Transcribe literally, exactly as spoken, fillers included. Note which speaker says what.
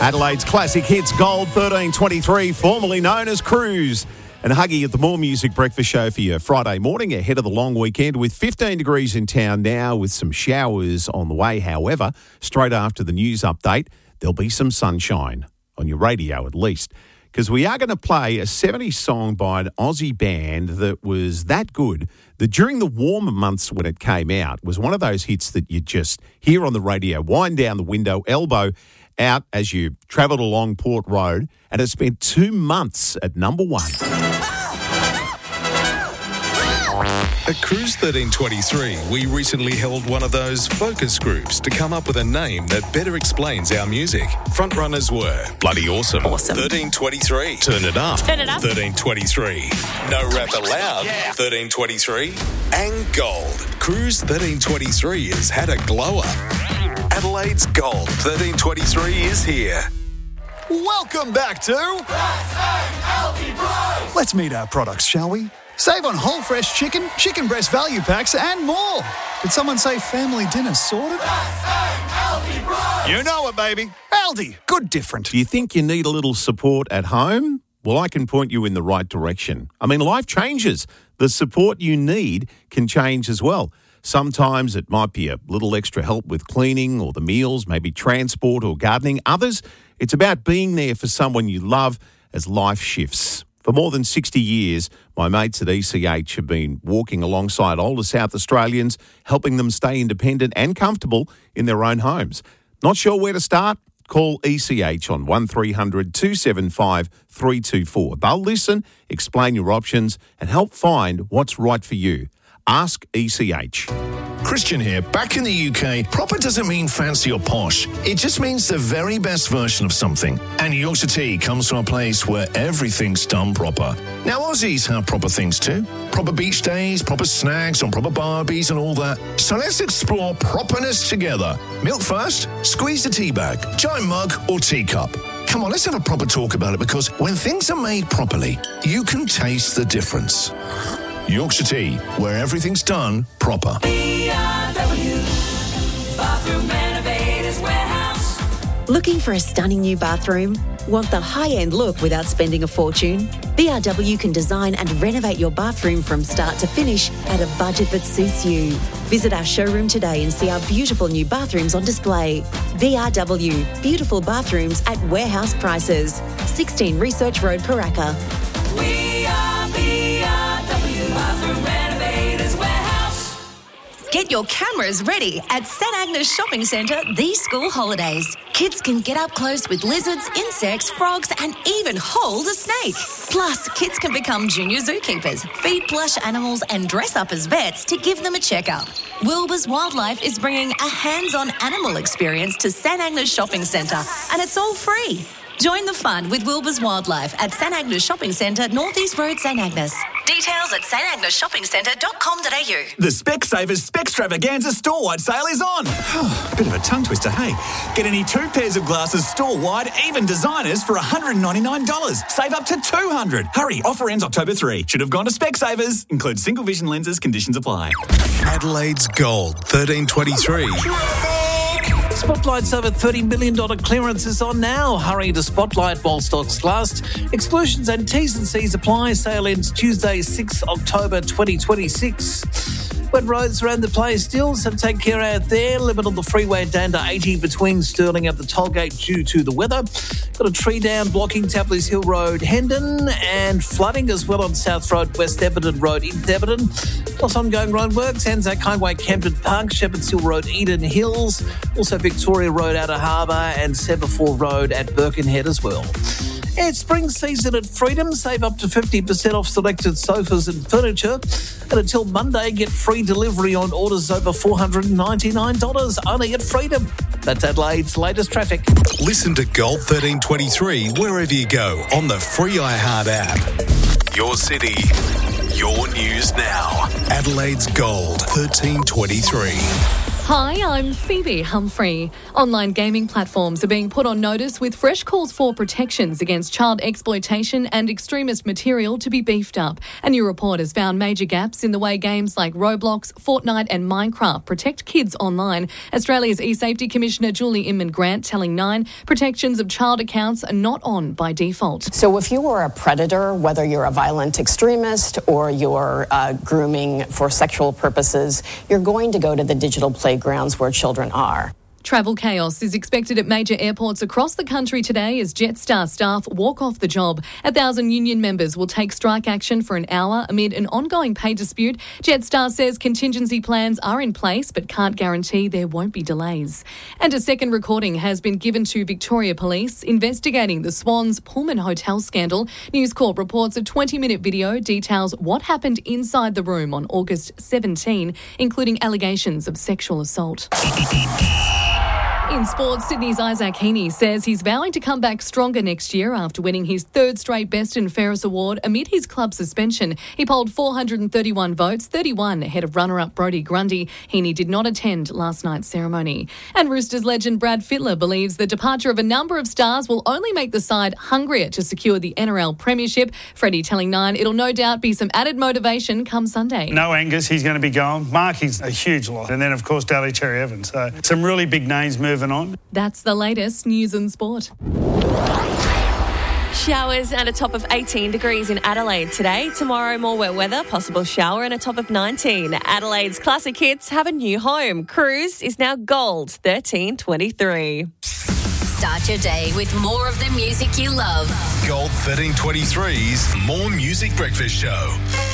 Speaker 1: Adelaide's classic hits Gold thirteen twenty-three, formerly known as Cruise. And Huggy at the More Music Breakfast Show for your Friday morning ahead of the long weekend with fifteen degrees in town now with some showers on the way. However, straight after the news update, there'll be some sunshine on your radio at least, because we are going to play a seventies song by an Aussie band that was that good that during the warmer months when it came out was one of those hits that you just hear on the radio, wind down the window, elbow out as you travelled along Port Road, and it spent two months at number one.
Speaker 2: At Cruise thirteen twenty-three, we recently held one of those focus groups to come up with a name that better explains our music. Frontrunners were Bloody Awesome,
Speaker 3: Awesome.
Speaker 2: thirteen twenty-three, Turn It Up,
Speaker 3: Turn It Up.
Speaker 2: thirteen twenty-three, No Rap Allowed, yeah. thirteen twenty-three, and Gold. Cruise thirteen twenty-three has had a glow up. Adelaide's Gold thirteen twenty-three is here.
Speaker 4: Welcome back to... Let's meet our products, shall we? Save on whole fresh chicken, chicken breast value packs, and more. Did someone say family dinner sorted? You know it, baby. Aldi, good different.
Speaker 1: Do you think you need a little support at home? Well, I can point you in the right direction. I mean, life changes. The support you need can change as well. Sometimes it might be a little extra help with cleaning or the meals, maybe transport or gardening. Others, it's about being there for someone you love as life shifts. For more than sixty years, my mates at E C H have been walking alongside older South Australians, helping them stay independent and comfortable in their own homes. Not sure where to start? Call E C H on one three hundred two seven five three two four. They'll listen, explain your options, and help find what's right for you. Ask E C H.
Speaker 5: Christian here. Back in the U K, proper doesn't mean fancy or posh. It just means the very best version of something. And Yorkshire Tea comes from a place where everything's done proper. Now, Aussies have proper things too. Proper beach days, proper snacks on proper barbies and all that. So let's explore properness together. Milk first, squeeze the tea bag, giant mug or teacup. Come on, let's have a proper talk about it, because when things are made properly, you can taste the difference. Yorkshire Tea, where everything's done proper.
Speaker 6: B R W, Bathroom Renovators Warehouse.
Speaker 3: Looking for a stunning new bathroom? Want the high-end look without spending a fortune? B R W can design and renovate your bathroom from start to finish at a budget that suits you. Visit our showroom today and see our beautiful new bathrooms on display. B R W, beautiful bathrooms at warehouse prices. sixteen Research Road, Paraka.
Speaker 6: We are B R W, Bathroom Renovators Warehouse.
Speaker 7: Get your cameras ready at St Agnes Shopping Centre these school holidays. Kids can get up close with lizards, insects, frogs, and even hold a snake. Plus, kids can become junior zookeepers, feed plush animals, and dress up as vets to give them a checkup. Wilbur's Wildlife is bringing a hands-on animal experience to St Agnes Shopping Centre, and it's all free. Join the fun with Wilbur's Wildlife at St Agnes Shopping Centre, North East Road, St Agnes. Details at s t agnes shopping centre dot com dot a u.
Speaker 8: The Specsavers Specstravaganza store-wide sale is on. Bit of a tongue twister, hey? Get any two pairs of glasses store-wide, even designers, for one hundred ninety-nine dollars. Save up to two hundred dollars. Hurry, offer ends October third. Should have gone to Specsavers. Includes single vision lenses, conditions apply.
Speaker 2: Adelaide's Gold thirteen twenty-three.
Speaker 9: Spotlight's over thirty million dollars clearance is on now. Hurry to Spotlight while stocks last. Exclusions and T's and C's apply. Sale ends Tuesday, sixth October twenty twenty-six. Wet roads around the place still, so take care out there. Limit on the freeway down to eighty between Stirling and the tollgate due to the weather. Got a tree down blocking Tapley's Hill Road, Hendon, and flooding as well on South Road, West Everton Road, East Everton. Plus ongoing roadworks, Anzac Highway, Camden Park, Shepherd's Hill Road, Eden Hills. Also Victoria Road, Outer Harbour, and Semaphore Road at Birkenhead as well. It's spring season at Freedom. Save up to fifty percent off selected sofas and furniture. And until Monday, get free delivery on orders over four hundred ninety-nine dollars only at Freedom. That's Adelaide's latest traffic.
Speaker 2: Listen to Gold thirteen twenty-three wherever you go on the free iHeart app. Your city, your news now. Adelaide's Gold thirteen twenty-three.
Speaker 10: Hi, I'm Phoebe Humphrey. Online gaming platforms are being put on notice with fresh calls for protections against child exploitation and extremist material to be beefed up. A new report has found major gaps in the way games like Roblox, Fortnite and Minecraft protect kids online. Australia's eSafety Commissioner Julie Inman-Grant telling Nine protections of child accounts are not on by default.
Speaker 11: So if you are a predator, whether you're a violent extremist or you're uh, grooming for sexual purposes, you're going to go to the digital playgrounds where children are.
Speaker 10: Travel chaos is expected at major airports across the country today as Jetstar staff walk off the job. A thousand union members will take strike action for an hour amid an ongoing pay dispute. Jetstar says contingency plans are in place but can't guarantee there won't be delays. And a second recording has been given to Victoria Police investigating the Swans Pullman Hotel scandal. News Corp reports a twenty-minute video details what happened inside the room on August seventeenth, including allegations of sexual assault. In sports, Sydney's Isaac Heaney says he's vowing to come back stronger next year after winning his third straight Best and Fairest award amid his club suspension. He polled four hundred thirty-one votes, thirty-one ahead of runner-up Brodie Grundy. Heaney did not attend last night's ceremony. And Roosters legend Brad Fittler believes the departure of a number of stars will only make the side hungrier to secure the N R L Premiership. Freddie telling Nine it'll no doubt be some added motivation come Sunday.
Speaker 12: No Angus, he's going to be going. Marky's a huge loss. And then, of course, Daly Cherry Evans. So some really big names moving on.
Speaker 10: That's the latest news and sport.
Speaker 13: Showers and a top of eighteen degrees in Adelaide today. Tomorrow, more wet weather, possible shower and a top of nineteen. Adelaide's classic hits have a new home. Cruise is now Gold thirteen twenty-three.
Speaker 7: Start your day with more of the music you love.
Speaker 2: Gold thirteen twenty-three's More Music Breakfast Show.